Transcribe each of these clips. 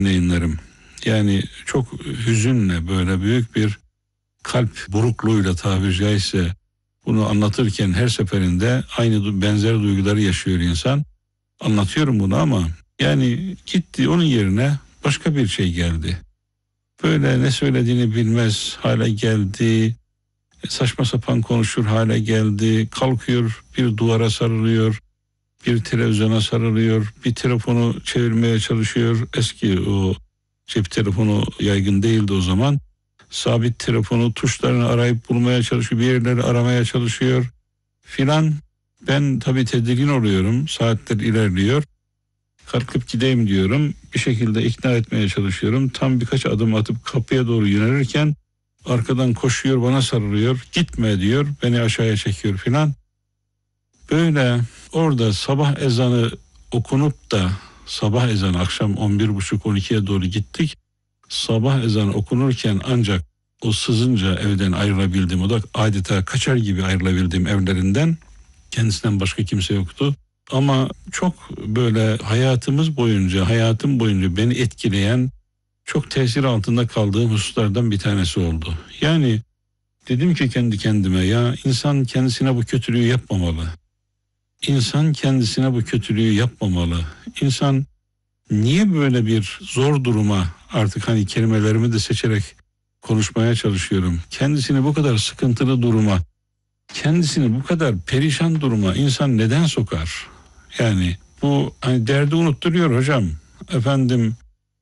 yayınlarım. Yani çok hüzünle, böyle büyük bir kalp burukluğuyla tabiri caizse bunu anlatırken her seferinde aynı benzer duyguları yaşıyor insan. Anlatıyorum bunu ama yani gitti, onun yerine başka bir şey geldi. Böyle ne söylediğini bilmez hale geldi. Saçma sapan konuşur hale geldi. Kalkıyor, bir duvara sarılıyor, bir televizyona sarılıyor, bir telefonu çevirmeye çalışıyor. Eski o cep telefonu yaygın değildi o zaman. Sabit telefonu tuşlarını arayıp bulmaya çalışıyor, bir yerleri aramaya çalışıyor filan. Ben tabii tedirgin oluyorum. Saatler ilerliyor. Kalkıp gideyim diyorum. Bir şekilde ikna etmeye çalışıyorum. Tam birkaç adım atıp kapıya doğru yönelirken arkadan koşuyor, bana sarılıyor. Gitme diyor. Beni aşağıya çekiyor filan. Böyle orada sabah ezanı okunup da sabah ezanı akşam 11.30-12'ye doğru gittik. Sabah ezanı okunurken ancak o sızınca evden ayrılabildim. O da adeta kaçar gibi ayrılabildiğim evlerinden. Kendisinden başka kimse yoktu. Ama çok böyle hayatım boyunca beni etkileyen, çok tesir altında kaldığım hususlardan bir tanesi oldu. Yani dedim ki kendi kendime, ya insan kendisine bu kötülüğü yapmamalı. İnsan kendisine bu kötülüğü yapmamalı. İnsan niye böyle bir zor duruma, artık hani kelimelerimi de seçerek konuşmaya çalışıyorum. Kendisini bu kadar sıkıntılı duruma, kendisini bu kadar perişan duruma insan neden sokar? Yani bu hani derdi unutturuyor hocam. Efendim,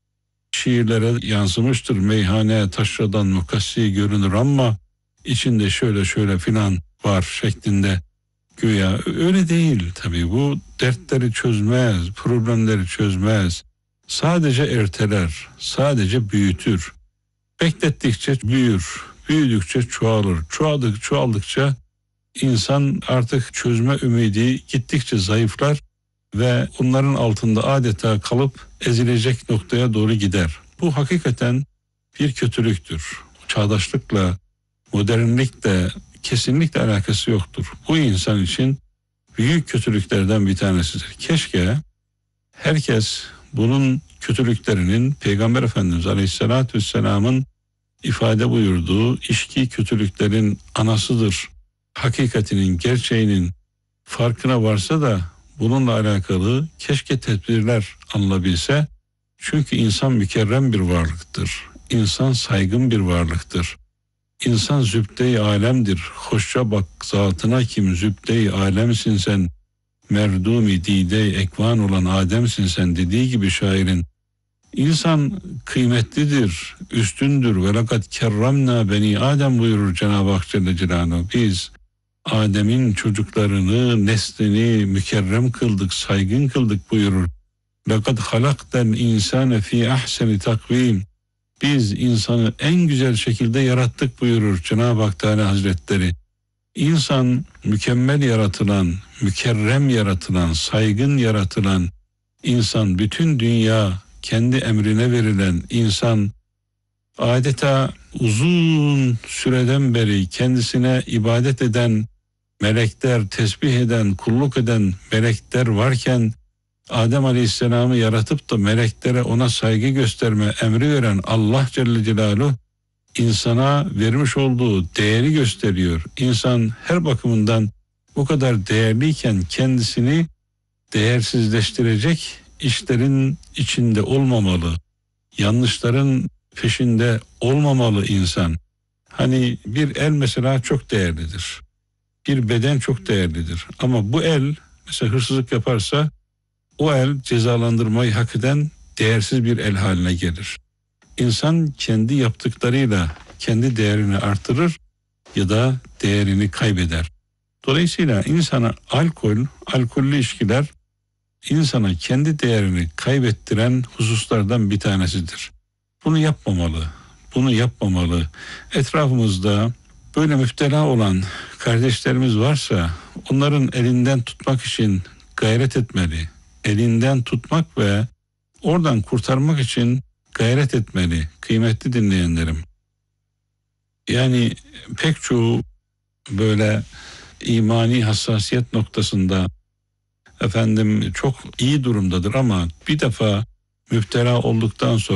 şiirlere yansımıştır. Meyhane taşradan mukassi görünür ama içinde şöyle şöyle filan var şeklinde. Güya öyle değil tabii. Bu dertleri çözmez, problemleri çözmez. Sadece erteler, sadece büyütür. Beklettikçe büyür, büyüdükçe çoğalır. Çoğaldıkça insan artık çözme ümidi gittikçe zayıflar ve onların altında adeta kalıp ezilecek noktaya doğru gider. Bu hakikaten bir kötülüktür. Çağdaşlıkla, modernlikle kesinlikle alakası yoktur. Bu insan için büyük kötülüklerden bir tanesidir. Keşke herkes bunun kötülüklerinin Peygamber Efendimiz Aleyhisselatü Vesselam'ın ifade buyurduğu içki kötülüklerin anasıdır, hakikatinin, gerçeğinin farkına varsa da bununla alakalı keşke tedbirler alınabilse. Çünkü insan mükerrem bir varlıktır. İnsan saygın bir varlıktır. İnsan zübde-i alemdir. Hoşça bak zatına kim, zübde-i alemsin sen. Merdumi dide-i ekvan olan Adem'sin sen dediği gibi şairin. İnsan kıymetlidir, üstündür. Ve lekad kerramna beni Adem buyurur Cenab-ı Hak Celle Celaluhu. Biz Adem'in çocuklarını, neslini mükerrem kıldık, saygın kıldık buyurur. Lekad halaktel insane fi ahseni takvim. Biz insanı en güzel şekilde yarattık buyurur Cenab-ı Hak Teala Hazretleri. İnsan mükemmel yaratılan, mükerrem yaratılan, saygın yaratılan insan, bütün dünya kendi emrine verilen insan, adeta uzun süreden beri kendisine ibadet eden melekler, tesbih eden, kulluk eden melekler varken Adem Aleyhisselam'ı yaratıp da meleklere ona saygı gösterme emri veren Allah Celle Celaluhu insana vermiş olduğu değeri gösteriyor. İnsan her bakımından bu kadar değerliyken kendisini değersizleştirecek işlerin içinde olmamalı. Yanlışların peşinde olmamalı insan. Hani bir el mesela çok değerlidir. Bir beden çok değerlidir. Ama bu el mesela hırsızlık yaparsa o el cezalandırmayı hak eden değersiz bir el haline gelir. İnsan kendi yaptıklarıyla kendi değerini artırır ya da değerini kaybeder. Dolayısıyla insana alkollü içkiler insana kendi değerini kaybettiren hususlardan bir tanesidir. Bunu yapmamalı. Etrafımızda böyle müptela olan kardeşlerimiz varsa onların elinden tutmak için gayret etmeli. Elinden tutmak ve oradan kurtarmak için gayret etmeli kıymetli dinleyenlerim. Yani pek çoğu böyle imani hassasiyet noktasında çok iyi durumdadır ama bir defa müptela olduktan sonra